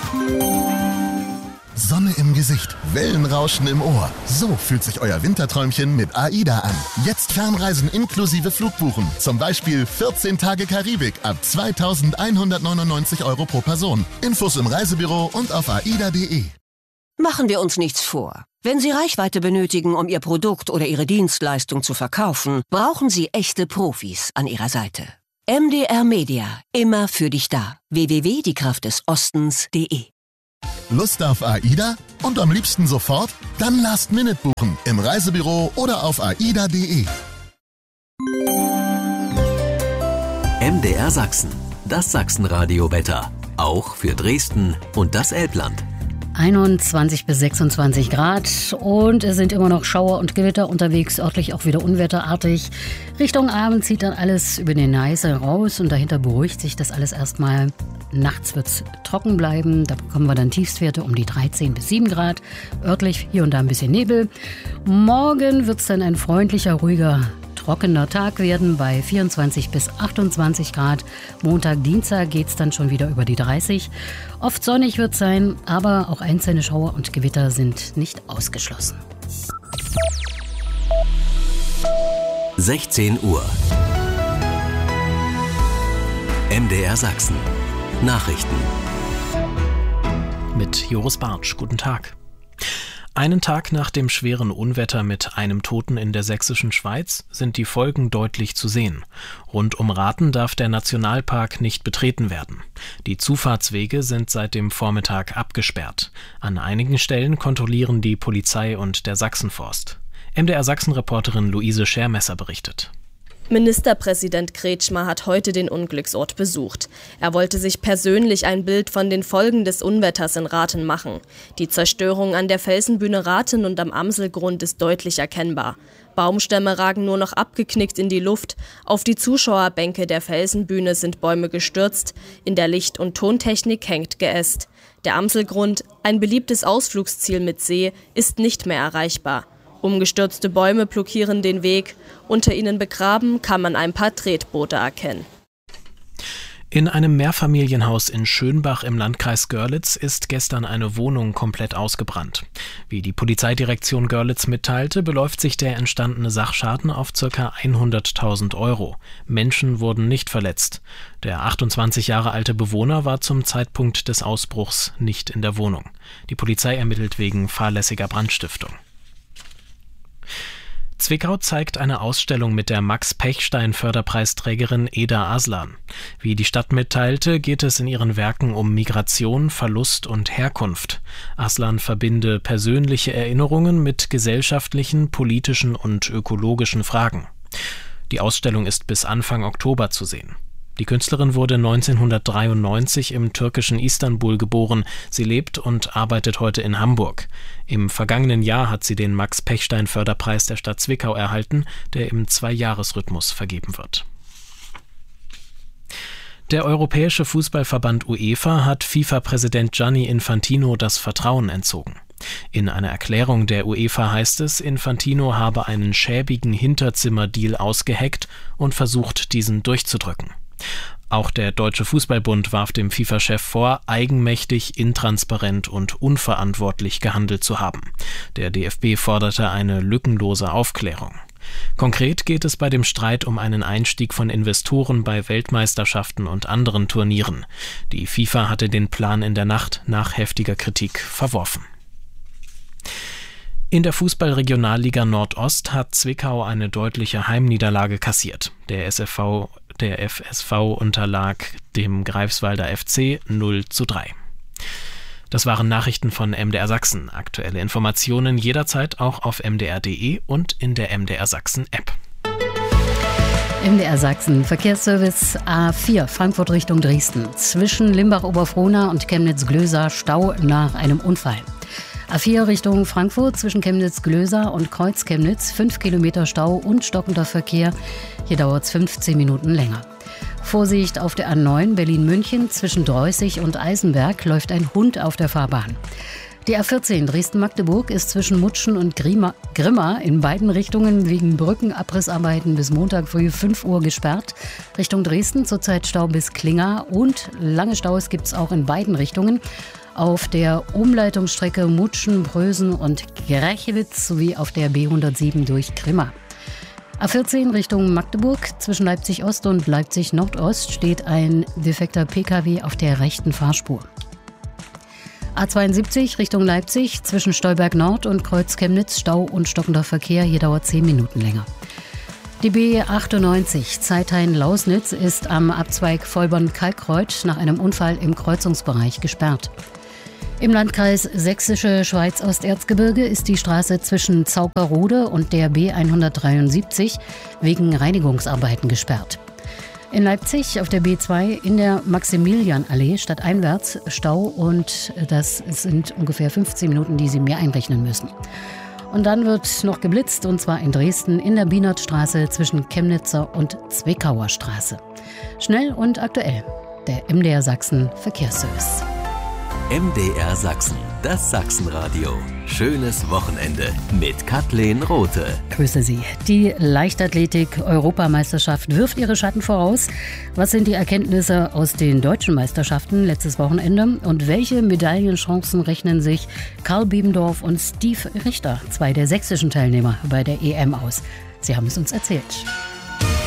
Sonne im Gesicht, Wellenrauschen im Ohr. So fühlt sich euer Winterträumchen mit AIDA an. Jetzt Fernreisen inklusive Flugbuchen. Zum Beispiel 14 Tage Karibik ab 2.199 € pro Person. Infos im Reisebüro und auf aida.de. Machen wir uns nichts vor. Wenn Sie Reichweite benötigen, um Ihr Produkt oder Ihre Dienstleistung zu verkaufen, brauchen Sie echte Profis an Ihrer Seite. MDR Media, immer für dich da. www.diekraftdesostens.de. Lust auf AIDA? Und am liebsten sofort? Dann Last-Minute buchen im Reisebüro oder auf aida.de. MDR Sachsen, das Sachsenradio-Wetter. Auch für Dresden und das Elbland. 21 bis 26 Grad und es sind immer noch Schauer und Gewitter unterwegs, örtlich auch wieder unwetterartig. Richtung Abend zieht dann alles über den Neiße raus und dahinter beruhigt sich das alles erstmal. Nachts wird es trocken bleiben, da bekommen wir dann Tiefstwerte um die 13 bis 7 Grad. Örtlich hier und da ein bisschen Nebel. Morgen wird es dann ein freundlicher, ruhiger, trockener Tag werden bei 24 bis 28 Grad. Montag, Dienstag geht es dann schon wieder über die 30. Oft sonnig wird es sein, aber auch einzelne Schauer und Gewitter sind nicht ausgeschlossen. 16 Uhr. MDR Sachsen. Nachrichten. Mit Joris Bartsch. Guten Tag. Einen Tag nach dem schweren Unwetter mit einem Toten in der sächsischen Schweiz sind die Folgen deutlich zu sehen. Rund um Rathen darf der Nationalpark nicht betreten werden. Die Zufahrtswege sind seit dem Vormittag abgesperrt. An einigen Stellen kontrollieren die Polizei und der Sachsenforst. MDR-Sachsen-Reporterin Luise Schermesser berichtet. Ministerpräsident Kretschmer hat heute den Unglücksort besucht. Er wollte sich persönlich ein Bild von den Folgen des Unwetters in Rathen machen. Die Zerstörung an der Felsenbühne Rathen und am Amselgrund ist deutlich erkennbar. Baumstämme ragen nur noch abgeknickt in die Luft. Auf die Zuschauerbänke der Felsenbühne sind Bäume gestürzt. In der Licht- und Tontechnik hängt Geäst. Der Amselgrund, ein beliebtes Ausflugsziel mit See, ist nicht mehr erreichbar. Umgestürzte Bäume blockieren den Weg. Unter ihnen begraben kann man ein paar Tretboote erkennen. In einem Mehrfamilienhaus in Schönbach im Landkreis Görlitz ist gestern eine Wohnung komplett ausgebrannt. Wie die Polizeidirektion Görlitz mitteilte, beläuft sich der entstandene Sachschaden auf ca. 100.000 €. Menschen wurden nicht verletzt. Der 28 Jahre alte Bewohner war zum Zeitpunkt des Ausbruchs nicht in der Wohnung. Die Polizei ermittelt wegen fahrlässiger Brandstiftung. Zwickau zeigt eine Ausstellung mit der Max-Pechstein-Förderpreisträgerin Eda Aslan. Wie die Stadt mitteilte, geht es in ihren Werken um Migration, Verlust und Herkunft. Aslan verbinde persönliche Erinnerungen mit gesellschaftlichen, politischen und ökologischen Fragen. Die Ausstellung ist bis Anfang Oktober zu sehen. Die Künstlerin wurde 1993 im türkischen Istanbul geboren. Sie lebt und arbeitet heute in Hamburg. Im vergangenen Jahr hat sie den Max-Pechstein-Förderpreis der Stadt Zwickau erhalten, der im 2-Jahres-Rhythmus vergeben wird. Der Europäische Fußballverband UEFA hat FIFA-Präsident Gianni Infantino das Vertrauen entzogen. In einer Erklärung der UEFA heißt es, Infantino habe einen schäbigen Hinterzimmerdeal ausgeheckt und versucht, diesen durchzudrücken. Auch der Deutsche Fußballbund warf dem FIFA-Chef vor, eigenmächtig, intransparent und unverantwortlich gehandelt zu haben. Der DFB forderte eine lückenlose Aufklärung. Konkret geht es bei dem Streit um einen Einstieg von Investoren bei Weltmeisterschaften und anderen Turnieren. Die FIFA hatte den Plan in der Nacht nach heftiger Kritik verworfen. In der Fußball-Regionalliga Nordost hat Zwickau eine deutliche Heimniederlage kassiert. Der FSV unterlag dem Greifswalder FC 0:3. Das waren Nachrichten von MDR Sachsen. Aktuelle Informationen jederzeit auch auf mdr.de und in der MDR Sachsen App. MDR Sachsen, Verkehrsservice A4, Frankfurt Richtung Dresden. Zwischen Limbach-Oberfrohna und Chemnitz-Glöser Stau nach einem Unfall. A4 Richtung Frankfurt zwischen Chemnitz-Glöser und Kreuz-Chemnitz, 5 Kilometer Stau und stockender Verkehr. Hier dauert es 15 Minuten länger. Vorsicht auf der A9 Berlin-München zwischen Dreußig und Eisenberg läuft ein Hund auf der Fahrbahn. Die A14 Dresden-Magdeburg ist zwischen Mutschen und Grimma in beiden Richtungen wegen Brückenabrissarbeiten bis Montag früh 5 Uhr gesperrt. Richtung Dresden zurzeit Stau bis Klinga und lange Staus gibt es auch in beiden Richtungen. auf der Umleitungsstrecke Mutschen, Prösen und Grechewitz sowie auf der B107 durch Grimma. A14 Richtung Magdeburg, zwischen Leipzig Ost und Leipzig Nordost steht ein defekter Pkw auf der rechten Fahrspur. A72 Richtung Leipzig, zwischen Stolberg Nord und Kreuz Chemnitz Stau und stockender Verkehr, hier dauert 10 Minuten länger. Die B98 Zeithain-Lausnitz ist am Abzweig Vollborn-Kalkreuth nach einem Unfall im Kreuzungsbereich gesperrt. Im Landkreis Sächsische Schweiz-Osterzgebirge ist die Straße zwischen Zaukerode und der B173 wegen Reinigungsarbeiten gesperrt. In Leipzig auf der B2 in der Maximilianallee stadteinwärts Stau und das sind ungefähr 15 Minuten, die Sie mir einrechnen müssen. Und dann wird noch geblitzt, und zwar in Dresden in der Bienertstraße zwischen Chemnitzer und Zwickauer Straße. Schnell und aktuell, der MDR Sachsen Verkehrsservice. MDR Sachsen, das Sachsenradio. Schönes Wochenende mit Kathleen Rothe. Grüße Sie. Die Leichtathletik-Europameisterschaft wirft ihre Schatten voraus. Was sind die Erkenntnisse aus den deutschen Meisterschaften letztes Wochenende? Und welche Medaillenchancen rechnen sich Karl Biebendorf und Steve Richter, zwei der sächsischen Teilnehmer bei der EM, aus? Sie haben es uns erzählt.